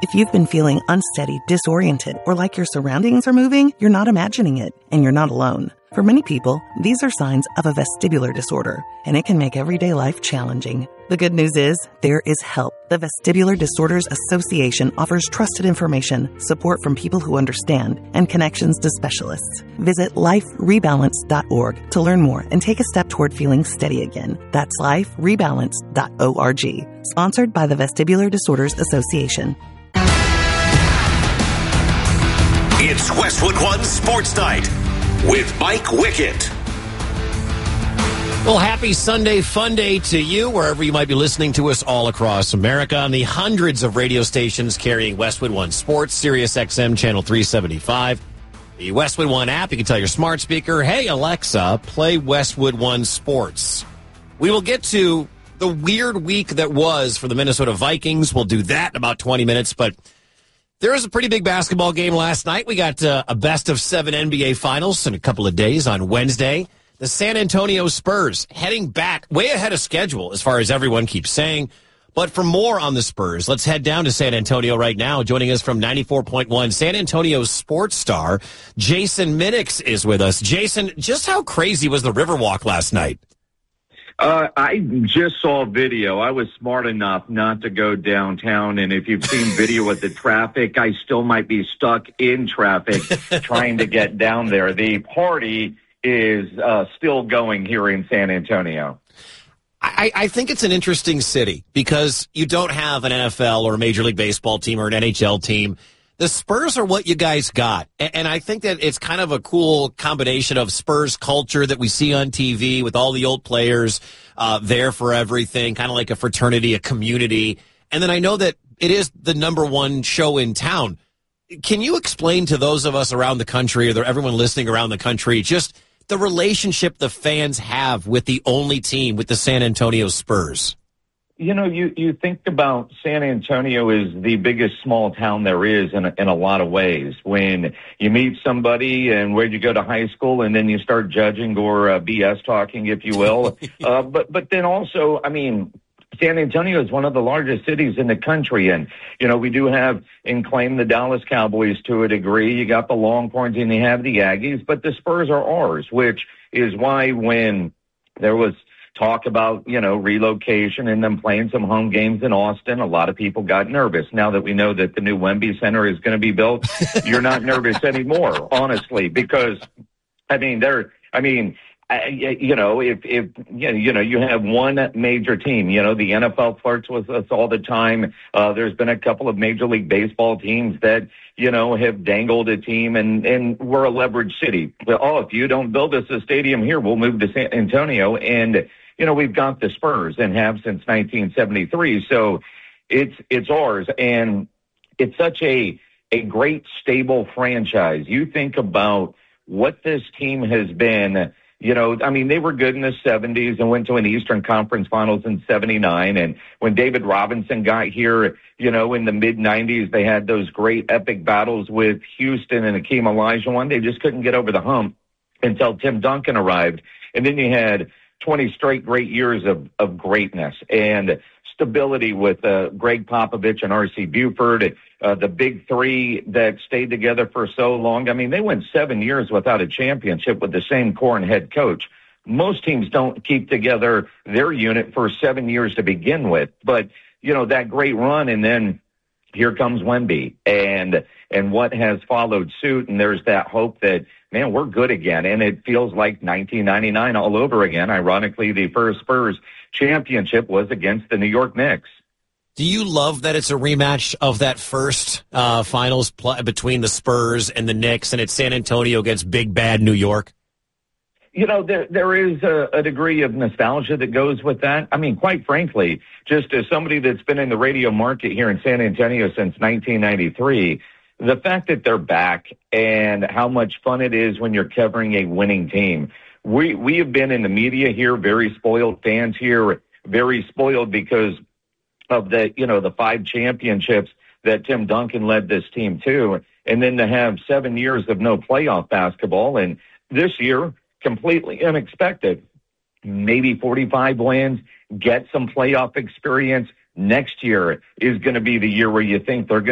If you've been feeling unsteady, disoriented, or like your surroundings are moving, you're not imagining it, and you're not alone. For many people, these are signs of a vestibular disorder, and it can make everyday life challenging. The good news is, there is help. The Vestibular Disorders Association offers trusted information, support from people who understand, and connections to specialists. Visit liferebalance.org to learn more and take a step toward feeling steady again. That's liferebalance.org. Sponsored by the Vestibular Disorders Association. It's Westwood One Sports Night with Mike Wickett. Well, happy Sunday fun day to you, wherever you might be listening to us all across America on the hundreds of radio stations carrying Westwood One Sports, Sirius XM Channel 375, the Westwood One app. You can tell your smart speaker, hey, Alexa, play Westwood One Sports. We will get to the weird week that was for the Minnesota Vikings. We'll do that in about 20 minutes, but there was a pretty big basketball game last night. We got a best-of-7 NBA Finals in a couple of days on Wednesday. The San Antonio Spurs heading back way ahead of schedule, as far as everyone keeps saying. But for more on the Spurs, let's head down to San Antonio right now. Joining us from 94.1 San Antonio sports star, Jason Minix is with us. Jason, just how crazy was the Riverwalk last night? I just saw video. I was smart enough not to go downtown, and if you've seen video of the traffic, I still might be stuck in traffic trying to get down there. The party is still going here in San Antonio. I think it's an interesting city because you don't have an NFL or a Major League Baseball team or an NHL team. The Spurs are what you guys got, and I think that it's kind of a cool combination of Spurs culture that we see on TV with all the old players there for everything, kind of like a fraternity, a community. And then I know that it is the number one show in town. Can you explain to those of us around the country or everyone listening around the country just the relationship the fans have with the only team, with the San Antonio Spurs? You know, you think about San Antonio is the biggest small town there is in a lot of ways. When you meet somebody and where'd you go to high school, and then you start judging or BS talking, if you will. But then also, I mean, San Antonio is one of the largest cities in the country. And, you know, we do have and claim the Dallas Cowboys to a degree. You got the Longhorns and you have the Aggies, but the Spurs are ours, which is why when there was talk about, you know, relocation and them playing some home games in Austin, a lot of people got nervous. Now that we know that the new Wemby Center is going to be built, you're not nervous anymore, honestly, because, you know, if you have one major team, you know, the NFL flirts with us all the time. There's been a couple of Major League Baseball teams that, you know, have dangled a team, and we're a leverage city. If you don't build us a stadium here, we'll move to San Antonio. And, you know, we've got the Spurs and have since 1973. So it's ours. And it's such a great, stable franchise. You think about what this team has been. You know, I mean, they were good in the 70s and went to an Eastern Conference Finals in 79. And when David Robinson got here, you know, in the mid-90s, they had those great epic battles with Houston and Hakeem Olajuwon. They just couldn't get over the hump until Tim Duncan arrived. And then you had 20 straight great years of greatness and stability with Greg Popovich and R.C. Buford, the big three that stayed together for so long. I mean, they went 7 years without a championship with the same core and head coach. Most teams don't keep together their unit for 7 years to begin with. But, you know, that great run, and then here comes Wemby and what has followed suit. And there's that hope that, man, we're good again. And it feels like 1999 all over again. Ironically, the first Spurs championship was against the New York Knicks. Do you love that it's a rematch of that first finals between the Spurs and the Knicks, and it's San Antonio against big bad New York? You know, there is a degree of nostalgia that goes with that. I mean, quite frankly, just as somebody that's been in the radio market here in San Antonio since 1993, the fact that they're back and how much fun it is when you're covering a winning team. We have been in the media here, very spoiled fans here, very spoiled because of the 5 championships that Tim Duncan led this team to, and then to have 7 years of no playoff basketball. And this year, completely unexpected, maybe 45 wins, get some playoff experience. Next year is going to be the year where you think they're going